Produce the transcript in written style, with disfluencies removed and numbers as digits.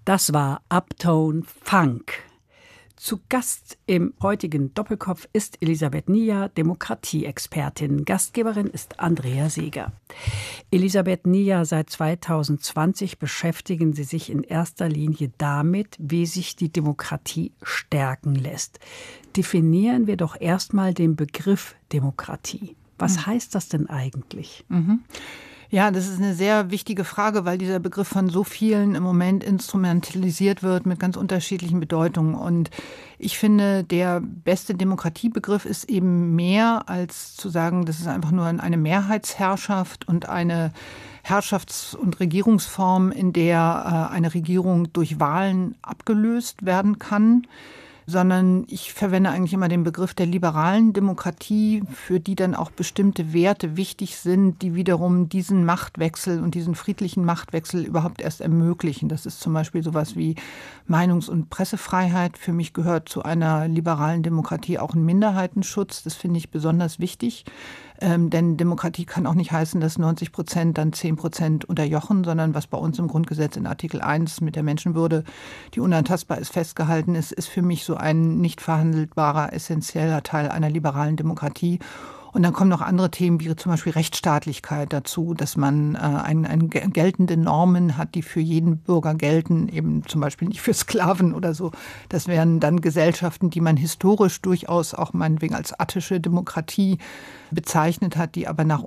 Das war Uptown Funk. Zu Gast im heutigen Doppelkopf ist Elisabeth Nia, Demokratieexpertin. Gastgeberin ist Andrea Seeger. Elisabeth Nia, seit 2020 beschäftigen Sie sich in erster Linie damit, wie sich die Demokratie stärken lässt. Definieren wir doch erstmal den Begriff Demokratie. Was heißt das denn eigentlich? Ja, das ist eine sehr wichtige Frage, weil dieser Begriff von so vielen im Moment instrumentalisiert wird mit ganz unterschiedlichen Bedeutungen. Und ich finde, der beste Demokratiebegriff ist eben mehr als zu sagen, das ist einfach nur eine Mehrheitsherrschaft und eine Herrschafts- und Regierungsform, in der eine Regierung durch Wahlen abgelöst werden kann, sondern ich verwende eigentlich immer den Begriff der liberalen Demokratie, für die dann auch bestimmte Werte wichtig sind, die wiederum diesen Machtwechsel und diesen friedlichen Machtwechsel überhaupt erst ermöglichen. Das ist zum Beispiel sowas wie Meinungs- und Pressefreiheit. Für mich gehört zu einer liberalen Demokratie auch ein Minderheitenschutz. Das finde ich besonders wichtig. Denn Demokratie kann auch nicht heißen, dass 90% dann 10% unterjochen, sondern was bei uns im Grundgesetz in Artikel 1 mit der Menschenwürde, die unantastbar ist, festgehalten ist, ist für mich so ein nicht verhandelbarer, essentieller Teil einer liberalen Demokratie. Und dann kommen noch andere Themen, wie zum Beispiel Rechtsstaatlichkeit dazu, dass man geltende Normen hat, die für jeden Bürger gelten, eben zum Beispiel nicht für Sklaven oder so. Das wären dann Gesellschaften, die man historisch durchaus auch meinetwegen als attische Demokratie bezeichnet hat, die aber nach